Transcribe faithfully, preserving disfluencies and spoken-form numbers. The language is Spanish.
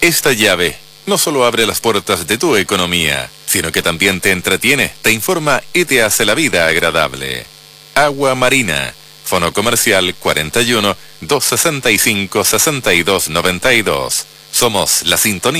Esta llave no solo abre las puertas de tu economía, sino que también te entretiene, te informa y te hace la vida agradable. Agua Marina. Fono comercial cuarenta y uno, doscientos sesenta y cinco, sesenta y dos noventa y dos. Somos la sintonía.